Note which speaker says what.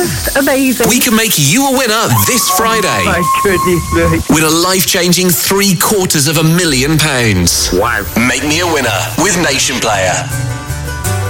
Speaker 1: just amazing.
Speaker 2: We can make you a winner this Friday.
Speaker 1: My goodness me.
Speaker 2: With a life-changing £750,000.
Speaker 3: Wow.
Speaker 2: Make me a winner with Nation Player.